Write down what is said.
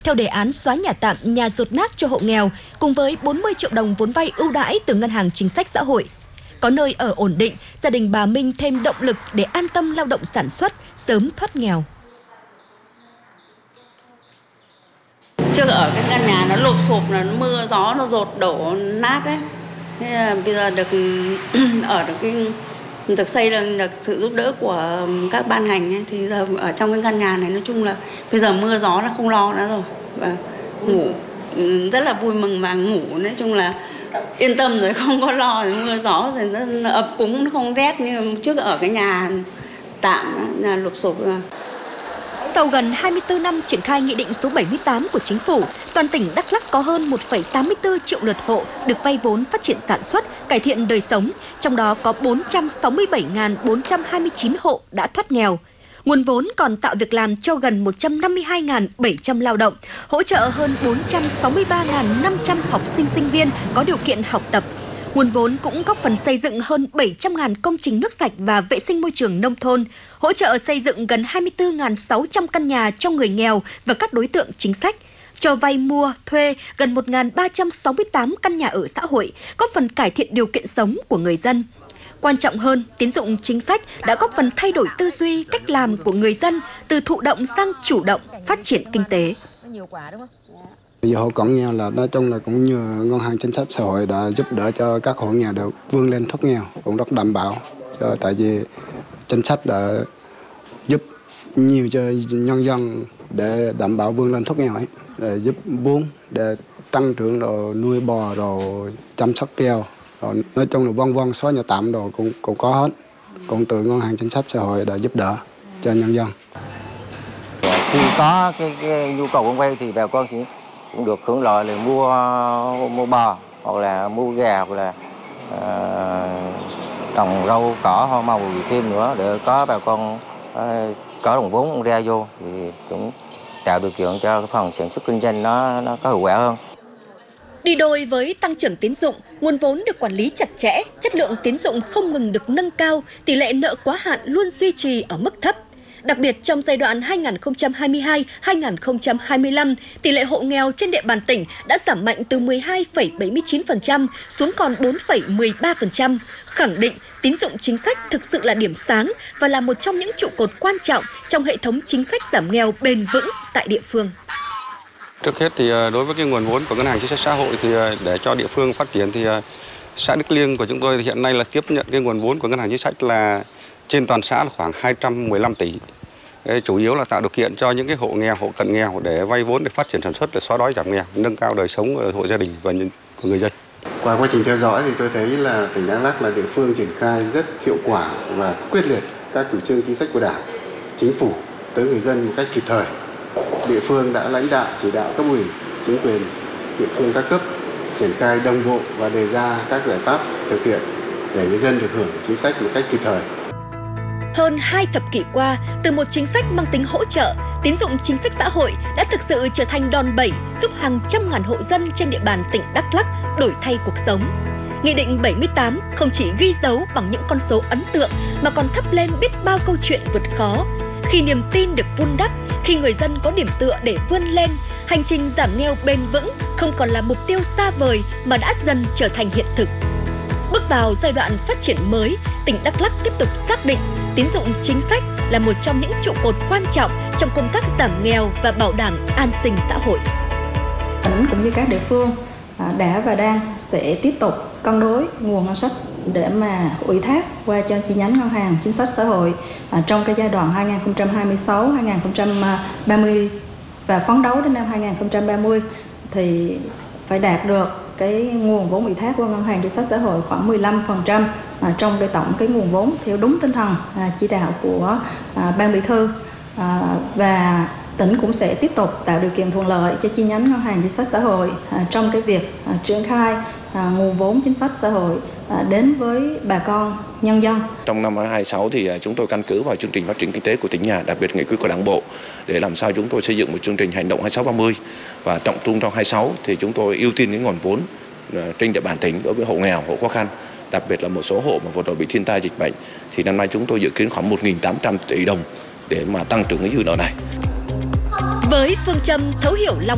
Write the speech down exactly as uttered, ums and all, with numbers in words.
Theo đề án xóa nhà tạm, nhà dột nát cho hộ nghèo, cùng với bốn mươi triệu đồng vốn vay ưu đãi từ Ngân hàng Chính sách Xã hội. Có nơi ở ổn định, gia đình bà Minh thêm động lực để an tâm lao động sản xuất, sớm thoát nghèo. Trước ở cái căn nhà nó lụp sụp, nó mưa gió nó dột đổ nát đấy. Thế là bây giờ được ở được cái được xây được, được sự giúp đỡ của các ban ngành ấy, thì giờ ở trong cái căn nhà này nói chung là bây giờ mưa gió nó không lo nữa rồi, và ngủ rất là vui mừng và ngủ nói chung là yên tâm rồi, không có lo rồi mưa gió rồi nó ập cúng, nó không rét như trước ở cái nhà tạm đó, nhà lụp sụp rồi. Sau gần hai mươi tư năm triển khai Nghị định số bảy mươi tám của Chính phủ, toàn tỉnh Đắk Lắk có hơn một phẩy tám mươi tư triệu lượt hộ được vay vốn phát triển sản xuất, cải thiện đời sống, trong đó có bốn trăm sáu mươi bảy nghìn bốn trăm hai mươi chín hộ đã thoát nghèo. Nguồn vốn còn tạo việc làm cho gần một trăm năm mươi hai nghìn bảy trăm lao động, hỗ trợ hơn bốn trăm sáu mươi ba nghìn năm trăm học sinh sinh viên có điều kiện học tập. Nguồn vốn cũng góp phần xây dựng hơn bảy trăm nghìn công trình nước sạch và vệ sinh môi trường nông thôn, hỗ trợ xây dựng gần hai mươi tư nghìn sáu trăm căn nhà cho người nghèo và các đối tượng chính sách, cho vay mua, thuê gần một nghìn ba trăm sáu mươi tám căn nhà ở xã hội, góp phần cải thiện điều kiện sống của người dân. Quan trọng hơn, tín dụng chính sách đã góp phần thay đổi tư duy, cách làm của người dân từ thụ động sang chủ động, phát triển kinh tế. Hộ cận nghèo là nói chung là cũng như Ngân hàng Chính sách Xã hội đã giúp đỡ cho các hộ nghèo được vươn lên thoát nghèo, cũng rất đảm bảo. Cho, tại vì chính sách đã giúp nhiều cho nhân dân để đảm bảo vươn lên thoát nghèo ấy, để giúp vốn để tăng trưởng rồi nuôi bò rồi chăm sóc keo, rồi nói chung là vân vân xóa nhà tạm rồi cũng cũng có hết, cũng từ Ngân hàng Chính sách Xã hội đã giúp đỡ cho nhân dân. Khi có cái, cái nhu cầu vốn vay thì bà con sẽ cũng được hưởng lợi là mua mua bò hoặc là mua gà hoặc là uh, trồng rau cỏ hoa màu gì thêm nữa để có bà con uh, có đồng vốn ra vô thì cũng tạo điều kiện cho cái phần sản xuất kinh doanh nó nó có hiệu quả hơn. Đi đôi với tăng trưởng tín dụng, nguồn vốn được quản lý chặt chẽ, chất lượng tín dụng không ngừng được nâng cao, tỷ lệ nợ quá hạn luôn duy trì ở mức thấp. Đặc biệt trong giai đoạn hai nghìn không trăm hai mươi hai đến hai nghìn không trăm hai mươi lăm, tỷ lệ hộ nghèo trên địa bàn tỉnh đã giảm mạnh từ mười hai phẩy bảy mươi chín phần trăm xuống còn bốn phẩy mười ba phần trăm, khẳng định tín dụng chính sách thực sự là điểm sáng và là một trong những trụ cột quan trọng trong hệ thống chính sách giảm nghèo bền vững tại địa phương. Trước hết thì đối với cái nguồn vốn của Ngân hàng Chính sách Xã hội thì để cho địa phương phát triển thì xã Đức Liêng của chúng tôi hiện nay là tiếp nhận cái nguồn vốn của Ngân hàng Chính sách là trên toàn xã là khoảng hai trăm mười lăm tỷ. Đấy, chủ yếu là tạo điều kiện cho những cái hộ nghèo, hộ cận nghèo để vay vốn để phát triển sản xuất, để xóa đói giảm nghèo, nâng cao đời sống của hộ gia đình và của người dân. Qua quá trình theo dõi thì tôi thấy là tỉnh Đắk Lắk là địa phương triển khai rất hiệu quả và quyết liệt các chủ trương chính sách của Đảng, Chính phủ tới người dân một cách kịp thời. Địa phương đã lãnh đạo chỉ đạo cấp ủy, chính quyền địa phương các cấp triển khai đồng bộ và đề ra các giải pháp thực hiện để người dân được hưởng chính sách một cách kịp thời. Hơn hai thập kỷ qua, từ một chính sách mang tính hỗ trợ, tín dụng chính sách xã hội đã thực sự trở thành đòn bẩy giúp hàng trăm ngàn hộ dân trên địa bàn tỉnh Đắk Lắk đổi thay cuộc sống. Nghị định bảy mươi tám không chỉ ghi dấu bằng những con số ấn tượng mà còn thắp lên biết bao câu chuyện vượt khó. Khi niềm tin được vun đắp, khi người dân có điểm tựa để vươn lên, hành trình giảm nghèo bền vững không còn là mục tiêu xa vời mà đã dần trở thành hiện thực. Bước vào giai đoạn phát triển mới, tỉnh Đắk Lắk tiếp tục xác định tín dụng chính sách là một trong những trụ cột quan trọng trong công tác giảm nghèo và bảo đảm an sinh xã hội. Tỉnh cũng như các địa phương đã và đang sẽ tiếp tục cân đối nguồn ngân sách để mà ủy thác qua cho chi nhánh Ngân hàng Chính sách Xã hội trong cái giai đoạn hai nghìn không trăm hai mươi sáu đến hai nghìn không trăm ba mươi và phấn đấu đến năm hai nghìn không trăm ba mươi thì phải đạt được cái nguồn vốn ủy thác của Ngân hàng Chính sách Xã hội khoảng mười lăm phần trăm à, trong cái tổng cái nguồn vốn theo đúng tinh thần à, chỉ đạo của à, Ban Bí thư à, và tỉnh cũng sẽ tiếp tục tạo điều kiện thuận lợi cho chi nhánh Ngân hàng Chính sách Xã hội à, trong cái việc à, triển khai à, nguồn vốn chính sách xã hội à, đến với bà con nhân dân. Trong năm hai nghìn không trăm hai mươi sáu thì chúng tôi căn cứ vào chương trình phát triển kinh tế của tỉnh nhà, đặc biệt nghị quyết của Đảng bộ để làm sao chúng tôi xây dựng một chương trình hành động hai sáu ba mươi và trọng trung trong hai mươi sáu thì chúng tôi ưu tiên những nguồn vốn trên địa bàn tỉnh đối với hộ nghèo, hộ khó khăn, đặc biệt là một số hộ mà vừa rồi bị thiên tai dịch bệnh thì năm nay chúng tôi dự kiến khoảng một nghìn tám trăm tỷ đồng để mà tăng trưởng cái dư nợ này. Với phương châm thấu hiểu lòng